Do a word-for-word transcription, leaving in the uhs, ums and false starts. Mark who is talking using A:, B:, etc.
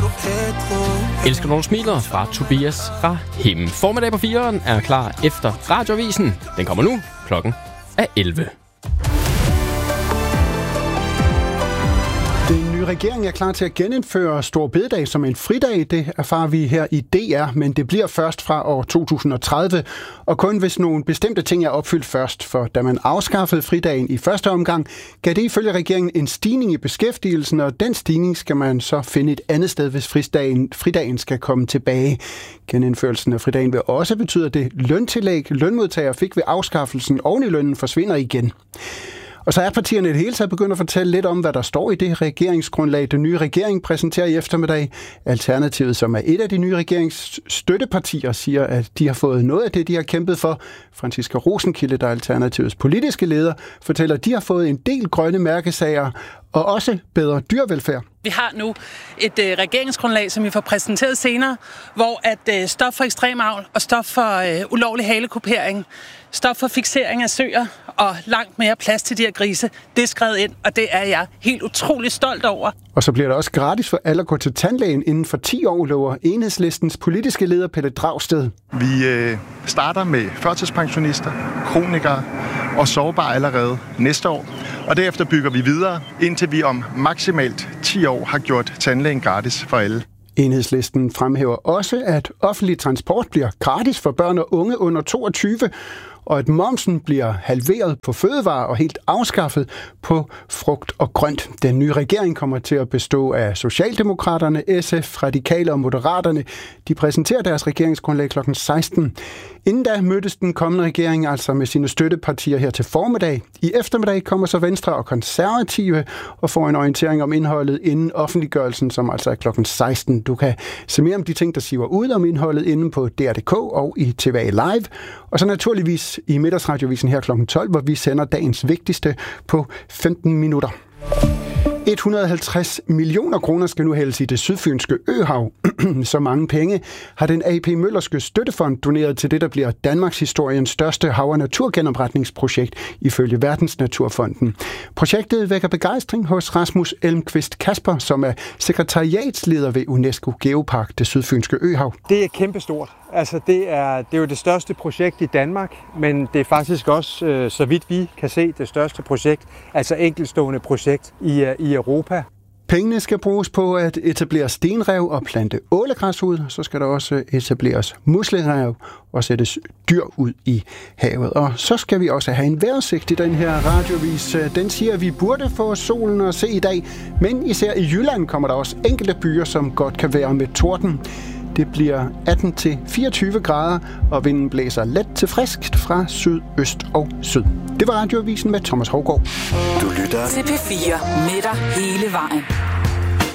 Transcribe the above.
A: Elsker når du smiler fra Tobias fra Him. Formiddag på fireren er klar efter Radioavisen. Den kommer nu. Klokken er elleve.
B: Den nye regering er klar til at genindføre Store Bededag som en fridag. Det erfarer vi her i D R, men det bliver først fra år to tusind og tredive, og kun hvis nogle bestemte ting er opfyldt først. For da man afskaffede fridagen i første omgang, gav det ifølge regeringen en stigning i beskæftigelsen, og den stigning skal man så finde et andet sted, hvis fridagen, fridagen skal komme tilbage. Genindførelsen af fridagen vil også betyde, at det løntillæg, lønmodtagere fik ved afskaffelsen oven i lønnen, forsvinder igen. Og så er partierne i det hele taget begyndt at fortælle lidt om, hvad der står i det regeringsgrundlag, den nye regering præsenterer i eftermiddag. Alternativet, som er et af de nye regeringsstøttepartier, siger, at de har fået noget af det, de har kæmpet for. Franciska Rosenkilde, der er Alternativets politiske leder, fortæller, at de har fået en del grønne mærkesager og også bedre dyrevelfærd.
C: Vi har nu et øh, regeringsgrundlag, som vi får præsenteret senere, hvor at øh, stop for ekstrem avl og stop for øh, ulovlig halekupering, stop for fiksering af søer og langt mere plads til de her grise, det er skrevet ind, og det er jeg helt utrolig stolt over.
B: Og så bliver det også gratis for alle at gå til tandlægen inden for ti år, lover Enhedslistens politiske leder Pelle Dragsted.
D: Vi øh, starter med førtidspensionister, kronikere og sårbare allerede næste år. Og derefter bygger vi videre, indtil vi om maksimalt ti år har gjort tandlægen gratis for alle.
B: Enhedslisten fremhæver også, at offentlig transport bliver gratis for børn og unge under toogtyve, og at momsen bliver halveret på fødevarer og helt afskaffet på frugt og grønt. Den nye regering kommer til at bestå af Socialdemokraterne, S F, Radikale og Moderaterne. De præsenterer deres regeringsgrundlag klokken seksten. Inden da mødtes den kommende regering altså med sine støttepartier her til formiddag. I eftermiddag kommer så Venstre og Konservative og får en orientering om indholdet inden offentliggørelsen, som altså er klokken seksten. Du kan se mere om de ting, der siver ud om indholdet inde på D R punktum D K og i T V A Live. Og så naturligvis i middagsradiovisen her klokken tolv, hvor vi sender dagens vigtigste på femten minutter. et hundrede og halvtreds millioner kroner skal nu hældes i det sydfynske øhav. Så mange penge har den A P Møllerske Støttefond doneret til det, der bliver Danmarks historiens største hav- og naturgenopretningsprojekt ifølge Verdensnaturfonden. Projektet vækker begejstring hos Rasmus Elmqvist Kasper, som er sekretariatsleder ved UNESCO Geopark, det sydfynske øhav.
E: Det er kæmpestort. Altså, det er, det er jo det største projekt i Danmark, men det er faktisk også, øh, så vidt vi kan se, det største projekt, altså enkeltstående projekt i, i Europa.
B: Pengene skal bruges på at etablere stenrev og plante ålegræs ud. Så skal der også etableres muslerev og sættes dyr ud i havet. Og så skal vi også have en vejrudsigt i den her radiovis. Den siger, at vi burde få solen at se i dag, men især i Jylland kommer der også enkelte byer, som godt kan være med torden. Det bliver atten til fireogtyve grader, og vinden blæser let til friskt fra sydøst og syd. Det var Radioavisen med Thomas Hougaard.
F: Du lytter til P fire med dig hele vejen.